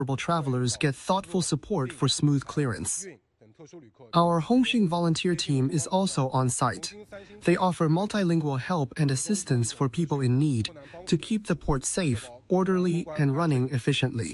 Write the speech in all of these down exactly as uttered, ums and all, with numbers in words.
travelers get thoughtful support for smooth clearance. Our Hongxing volunteer team is also on site. They offer multilingual help and assistance for people in need to keep the port safe, orderly, and running efficiently.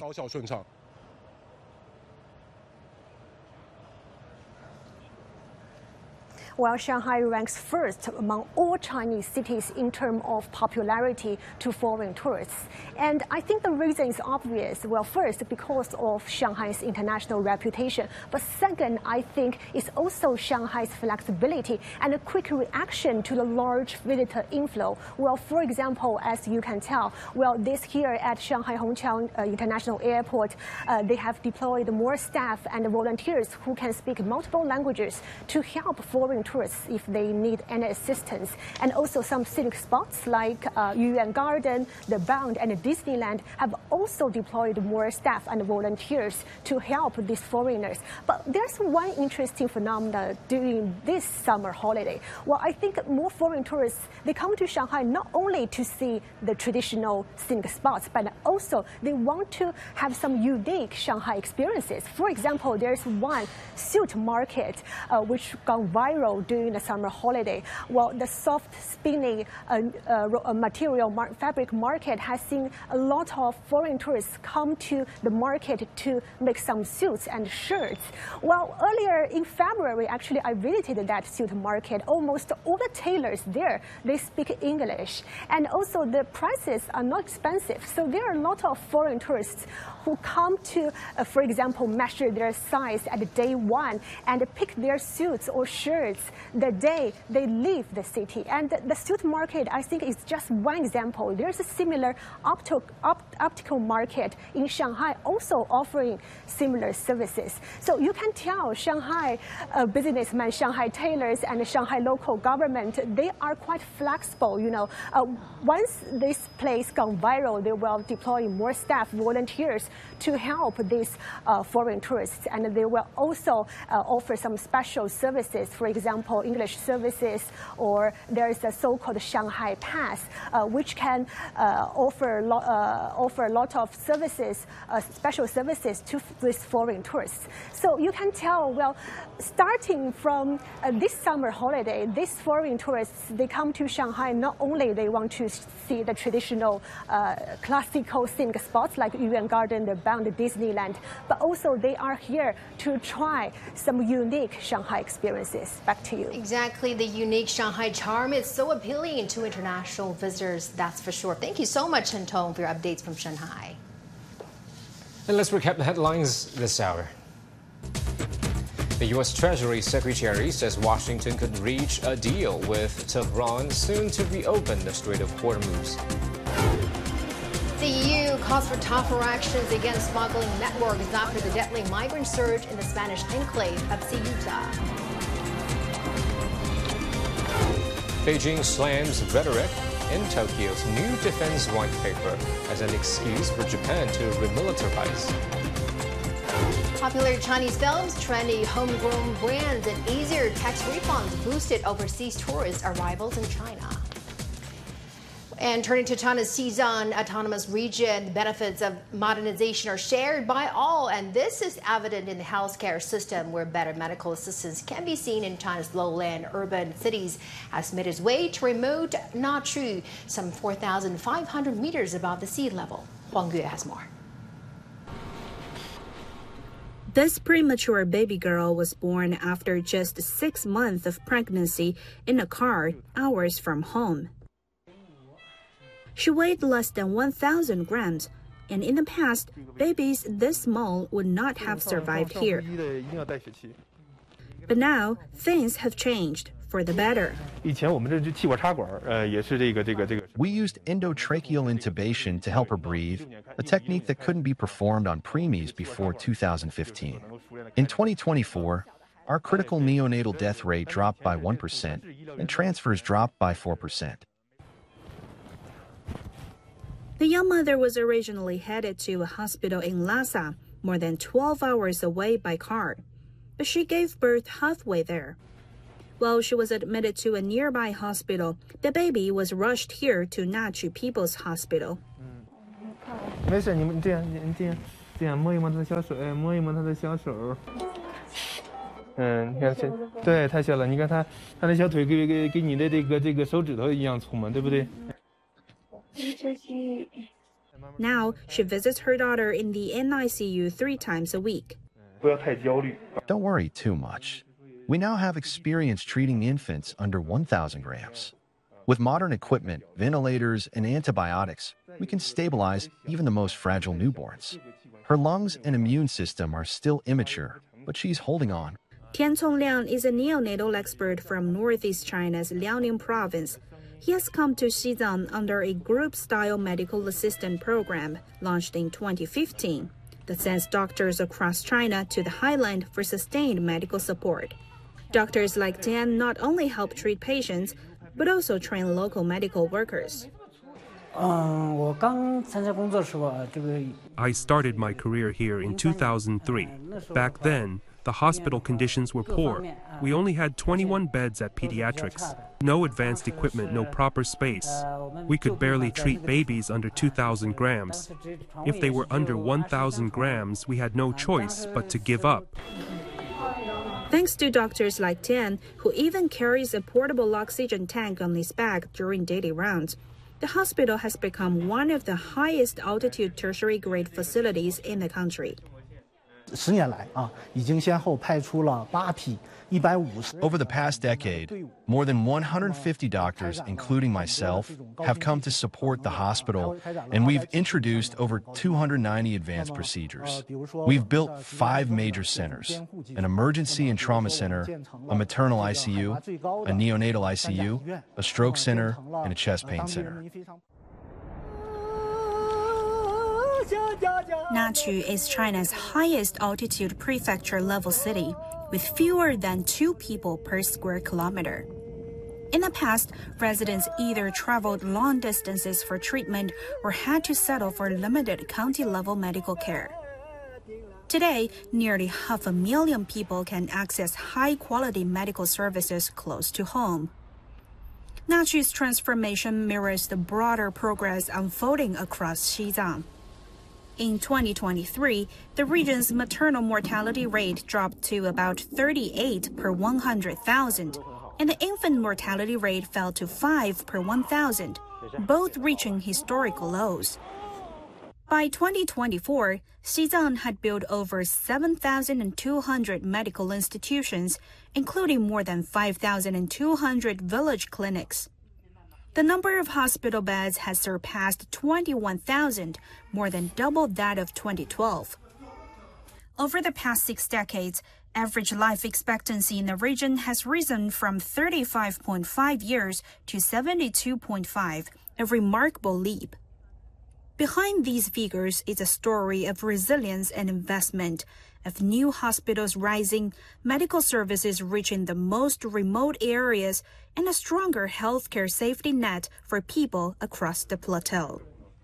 While Shanghai ranks first among all Chinese cities in terms of popularity to foreign tourists. And I think the reason is obvious. Well, first, because of Shanghai's international reputation. But second, I think it's also Shanghai's flexibility and a quick reaction to the large visitor inflow. Well, for example, as you can tell, well, this here at Shanghai Hongqiang uh, International Airport, uh, they have deployed more staff and volunteers who can speak multiple languages to help foreign tourists if they need any assistance. And also some scenic spots like uh, Yuyuan Garden, the Bound, and Disneyland have also deployed more staff and volunteers to help these foreigners. But there's one interesting phenomenon during this summer holiday. Well, I think more foreign tourists, they come to Shanghai not only to see the traditional scenic spots, but also they want to have some unique Shanghai experiences. For example, there's one suit market uh, which gone viral during the summer holiday. Well, the soft spinning uh, uh, material mar fabric market has seen a lot of foreign tourists come to the market to make some suits and shirts. Well, earlier in February, actually, I visited that suit market. Almost all the tailors there, they speak English. And also the prices are not expensive. So there are a lot of foreign tourists who come to, uh, for example, measure their size at day one and pick their suits or shirts the day they leave the city. And the, the suit market, I think, is just one example. There's a similar opto, opt, optical market in Shanghai also offering similar services. So you can tell Shanghai uh, businessmen, Shanghai tailors, and the Shanghai local government, they are quite flexible. You know, uh, once this place gone viral, they will deploy more staff, volunteers to help these uh, foreign tourists, and they will also uh, offer some special services. For example, English services, or there is a so-called Shanghai Pass, uh, which can uh, offer lo uh, offer a lot of services, uh, special services to these foreign tourists. So you can tell, well, starting from uh, this summer holiday, these foreign tourists, they come to Shanghai, not only they want to see the traditional uh, classical scenic spots like Yuyuan Garden, the Bound, Disneyland, but also they are here to try some unique Shanghai experiences. Back to you. Exactly, the unique Shanghai charm is so appealing to international visitors, that's for sure. Thank you so much, Chen Tong, for your updates from Shanghai. And let's recap the headlines this hour. The U S Treasury Secretary says Washington could reach a deal with Tehran soon to reopen the Strait of Hormuz. The E U calls for tougher actions against smuggling networks after the deadly migrant surge in the Spanish enclave of Ceuta. Beijing slams rhetoric in Tokyo's new defense white paper as an excuse for Japan to remilitarize. Popular Chinese films, trendy homegrown brands, and easier tax refunds boosted overseas tourist arrivals in China. And turning to China's Xizang Autonomous Region, the benefits of modernization are shared by all, and this is evident in the healthcare system, where better medical assistance can be seen in China's lowland urban cities, has made its way to remote Nachu, some four thousand five hundred meters above the sea level. Huang Yue has more. This premature baby girl was born after just six months of pregnancy in a car hours from home. She weighed less than one thousand grams, and in the past, babies this small would not have survived here. But now, things have changed for the better. We used endotracheal intubation to help her breathe, a technique that couldn't be performed on preemies before two thousand fifteen. In twenty twenty-four, our critical neonatal death rate dropped by one percent, and transfers dropped by four percent. The young mother was originally headed to a hospital in Lhasa, more than twelve hours away by car, but she gave birth halfway there. While she was admitted to a nearby hospital, the baby was rushed here to Nachu People's Hospital. 这样摸一摸他的小手，哎，摸一摸他的小手。嗯，你看这，对，太小了。你看他，他的小腿跟跟跟你的这个这个手指头一样粗嘛，对不对？ Now she visits her daughter in the N I C U three times a week. 不要太焦虑。 Don't worry too much. We now have experience treating infants under one thousand grams. With modern equipment, ventilators, and antibiotics, we can stabilize even the most fragile newborns. Her lungs and immune system are still immature, but she's holding on. Tian Congliang is a neonatal expert from northeast China's Liaoning province. He has come to Xizang under a group-style medical assistant program launched in twenty fifteen that sends doctors across China to the highland for sustained medical support. Doctors like Tian not only help treat patients, but also train local medical workers. I started my career here in two thousand three. Back then, the hospital conditions were poor. We only had twenty-one beds at pediatrics. No advanced equipment, no proper space. We could barely treat babies under two thousand grams. If they were under one thousand grams, we had no choice but to give up. Thanks to doctors like Tian, who even carries a portable oxygen tank on his back during daily rounds, the hospital has become one of the highest altitude tertiary grade facilities in the country. Over the past decade, more than one hundred fifty doctors, including myself, have come to support the hospital, and we've introduced over two hundred ninety advanced procedures. We've built five major centers: an emergency and trauma center, a maternal I C U, a neonatal I C U, a stroke center, and a chest pain center. Nachu is China's highest altitude prefecture level city, with fewer than two people per square kilometer. In the past, residents either traveled long distances for treatment or had to settle for limited county-level medical care. Today, nearly half a million people can access high-quality medical services close to home. Nachu's transformation mirrors the broader progress unfolding across Xizang. In twenty twenty-three, the region's maternal mortality rate dropped to about thirty-eight per one hundred thousand, and the infant mortality rate fell to five per one thousand, both reaching historical lows. By twenty twenty-four, Xizang had built over seven thousand two hundred medical institutions, including more than five thousand two hundred village clinics. The number of hospital beds has surpassed twenty-one thousand, more than double that of twenty twelve. Over the past six decades, average life expectancy in the region has risen from thirty-five point five years to seventy-two point five, a remarkable leap. Behind these figures is a story of resilience and investment, of new hospitals rising, medical services reaching the most remote areas, and a stronger healthcare safety net for people across the plateau.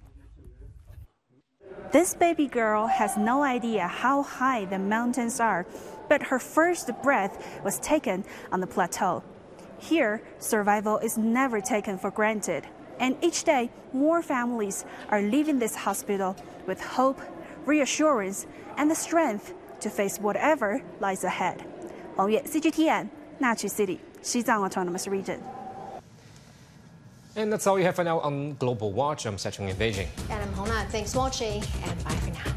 This baby girl has no idea how high the mountains are, but her first breath was taken on the plateau. Here, survival is never taken for granted, and each day, more families are leaving this hospital with hope, reassurance, and the strength to face whatever lies ahead. 王月 C G T N, Nachu City, Xizang Autonomous Region. And that's all we have for now on Global Watch. I'm Sechung in Beijing. And I'm Hona. Thanks for watching, and bye for now.